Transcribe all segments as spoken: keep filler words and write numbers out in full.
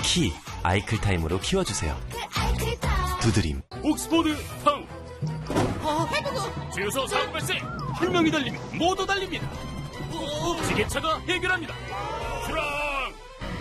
키 아이클타임으로 키워주세요. 두드림. 옥스포드 타운. 어, 주유소 사고 발생. 한 명이 달리면 모두 달립니다. 지게차가 해결합니다. 출항.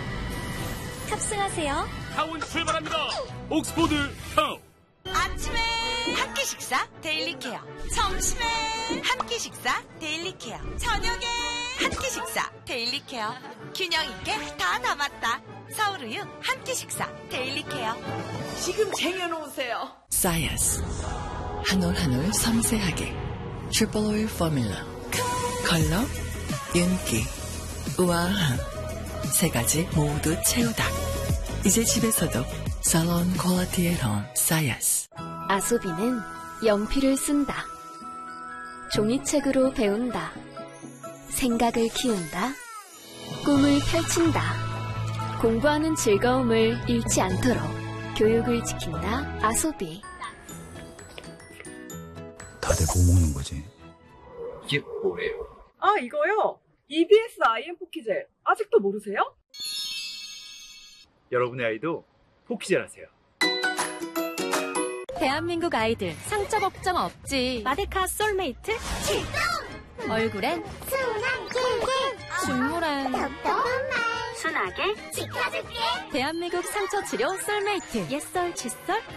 탑승하세요. 타운 출발합니다. 옥스포드 타운. 아침에 한 끼 식사 데일리 케어, 점심에 한 끼 식사 데일리 케어, 저녁에 한 끼 식사 데일리 케어. 균형 있게 다 담았다. 서울우유 한 끼 식사 데일리 케어. 지금 쟁여놓으세요. 사이언스 한 올 한 올 섬세하게 트리플 오일 포뮬러. 컬러, 윤기, 우아함 세 가지 모두 채우다. 이제 집에서도 살론 퀄리티 앳 홈 사이언스. 아소비는 연필을 쓴다. 종이책으로 배운다. 생각을 키운다. 꿈을 펼친다. 공부하는 즐거움을 잃지 않도록 교육을 지킨다. 아소비. 다들 뭐 먹는 거지? 이게 뭐예요? 아, 이거요? 이비에스 아이엠 포키젤. 아직도 모르세요? 여러분의 아이도 포키젤 하세요. 대한민국 아이들 상처 걱정 없지. 마데카 솔메이트 출동! 얼굴엔 순한 꿀꿀, 중물엔 답답한 말 순하게 지켜줄게. 대한민국 상처 치료 솔메이트. 옛설 칫솔